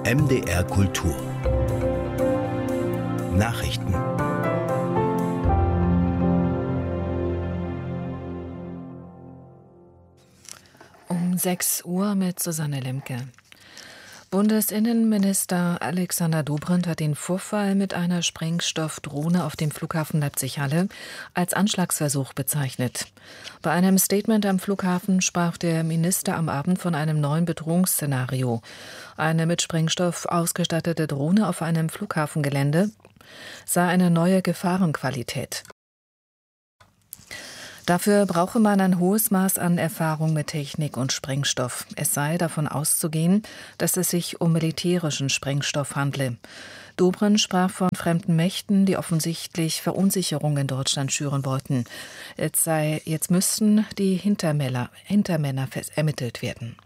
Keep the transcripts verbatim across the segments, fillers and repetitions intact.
M D R Kultur Nachrichten. Um sechs Uhr mit Susanne Lemke. Bundesinnenminister Alexander Dobrindt hat den Vorfall mit einer Sprengstoffdrohne auf dem Flughafen Leipzig-Halle als Anschlagsversuch bezeichnet. Bei einem Statement am Flughafen sprach der Minister am Abend von einem neuen Bedrohungsszenario. Eine mit Sprengstoff ausgestattete Drohne auf einem Flughafengelände sei eine neue Gefahrenqualität. Dafür brauche man ein hohes Maß an Erfahrung mit Technik und Sprengstoff. Es sei davon auszugehen, dass es sich um militärischen Sprengstoff handle. Dobrindt sprach von fremden Mächten, die offensichtlich Verunsicherung in Deutschland schüren wollten. Jetzt, sei, jetzt müssten die Hintermänner, Hintermänner ermittelt werden.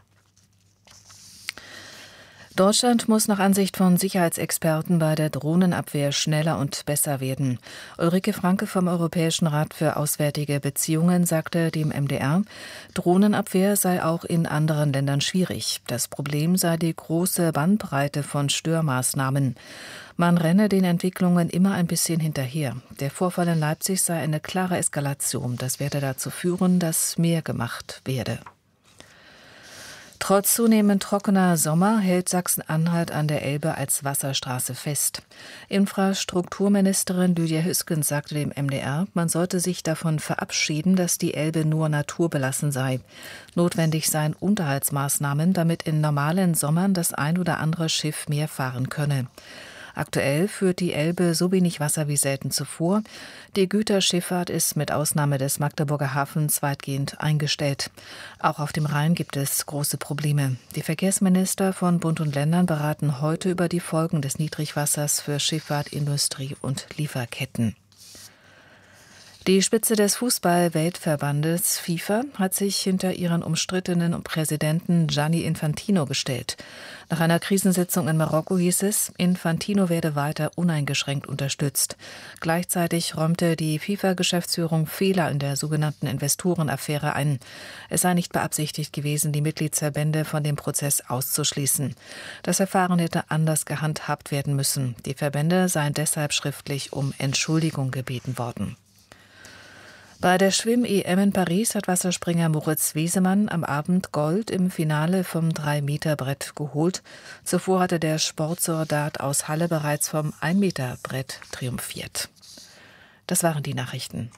Deutschland muss nach Ansicht von Sicherheitsexperten bei der Drohnenabwehr schneller und besser werden. Ulrike Franke vom Europäischen Rat für Auswärtige Beziehungen sagte dem M D R, Drohnenabwehr sei auch in anderen Ländern schwierig. Das Problem sei die große Bandbreite von Störmaßnahmen. Man renne den Entwicklungen immer ein bisschen hinterher. Der Vorfall in Leipzig sei eine klare Eskalation. Das werde dazu führen, dass mehr gemacht werde. Trotz zunehmend trockener Sommer hält Sachsen-Anhalt an der Elbe als Wasserstraße fest. Infrastrukturministerin Lydia Hüskens sagte dem M D R, man sollte sich davon verabschieden, dass die Elbe nur naturbelassen sei. Notwendig seien Unterhaltsmaßnahmen, damit in normalen Sommern das ein oder andere Schiff mehr fahren könne. Aktuell führt die Elbe so wenig Wasser wie selten zuvor. Die Güterschifffahrt ist mit Ausnahme des Magdeburger Hafens weitgehend eingestellt. Auch auf dem Rhein gibt es große Probleme. Die Verkehrsminister von Bund und Ländern beraten heute über die Folgen des Niedrigwassers für Schifffahrt, Industrie und Lieferketten. Die Spitze des Fußball-Weltverbandes FIFA hat sich hinter ihren umstrittenen Präsidenten Gianni Infantino gestellt. Nach einer Krisensitzung in Marokko hieß es, Infantino werde weiter uneingeschränkt unterstützt. Gleichzeitig räumte die FIFA-Geschäftsführung Fehler in der sogenannten Investorenaffäre ein. Es sei nicht beabsichtigt gewesen, die Mitgliedsverbände von dem Prozess auszuschließen. Das Verfahren hätte anders gehandhabt werden müssen. Die Verbände seien deshalb schriftlich um Entschuldigung gebeten worden. Bei der Schwimm-E M in Paris hat Wasserspringer Moritz Wesemann am Abend Gold im Finale vom drei Meter Brett geholt. Zuvor hatte der Sportsoldat aus Halle bereits vom ein Meter Brett triumphiert. Das waren die Nachrichten.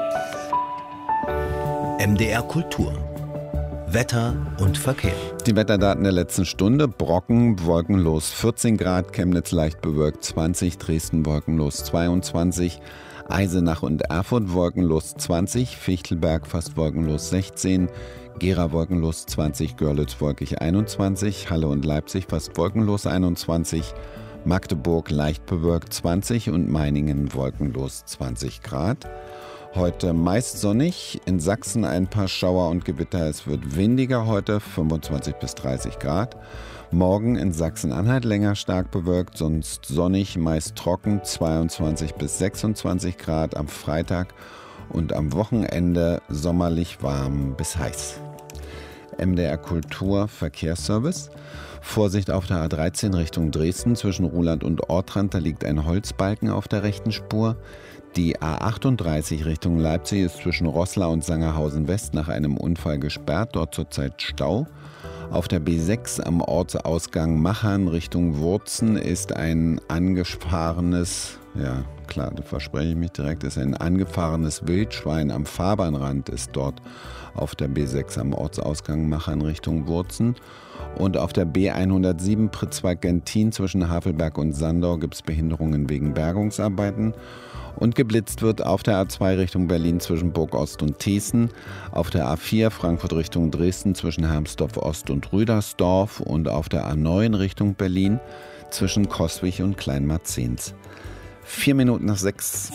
M D R Kultur Wetter und Verkehr. Die Wetterdaten der letzten Stunde. Brocken, wolkenlos vierzehn Grad, Chemnitz leicht bewölkt zwanzig, Dresden wolkenlos zweiundzwanzig, Eisenach und Erfurt wolkenlos zwanzig, Fichtelberg fast wolkenlos sechzehn, Gera wolkenlos zwanzig, Görlitz wolkig einundzwanzig, Halle und Leipzig fast wolkenlos einundzwanzig, Magdeburg leicht bewölkt zwanzig und Meiningen wolkenlos zwanzig Grad. Heute meist sonnig, in Sachsen ein paar Schauer und Gewitter, es wird windiger heute, fünfundzwanzig bis dreißig Grad. Morgen in Sachsen-Anhalt länger stark bewölkt, sonst sonnig, meist trocken, zweiundzwanzig bis sechsundzwanzig Grad am Freitag und am Wochenende sommerlich warm bis heiß. M D R Kultur Verkehrsservice. Vorsicht auf der A dreizehn Richtung Dresden zwischen Ruhland und Ortrand, da liegt ein Holzbalken auf der rechten Spur. Die A achtunddreißig Richtung Leipzig ist zwischen Roßla und Sangerhausen West nach einem Unfall gesperrt, dort zurzeit Stau. Auf der B sechs am Ortsausgang Machern Richtung Wurzen ist ein angefahrenes, ja klar, da verspreche ich mich direkt, ist ein angefahrenes Wildschwein am Fahrbahnrand, ist dort auf der B sechs am Ortsausgang Machern Richtung Wurzen. Und auf der B hundertsieben Pritzwalk-Gentin zwischen Havelberg und Sandau gibt es Behinderungen wegen Bergungsarbeiten. Und geblitzt wird auf der A zwei Richtung Berlin zwischen Burg Ost und Thießen, auf der A vier Frankfurt Richtung Dresden zwischen Hermsdorf Ost und Rüdersdorf und auf der A neun Richtung Berlin zwischen Coswig und Kleinmarzens. Vier Minuten nach sechs.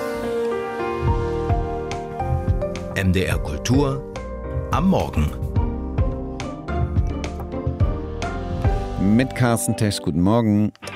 M D R Kultur am Morgen. Mit Carsten Tesch, guten Morgen.